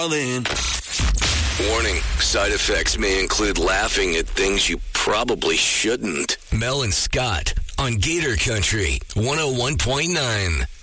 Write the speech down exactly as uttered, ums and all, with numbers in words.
Warning, side effects may include laughing at things you probably shouldn't. Mel and Scott on Gator Country one oh one point nine.